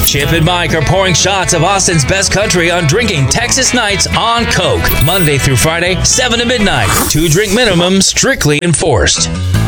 Chip and Mike are pouring shots of Austin's best country on Drinking Texas Nights on Coke. Monday through Friday, 7 to midnight. 2-drink minimum strictly enforced.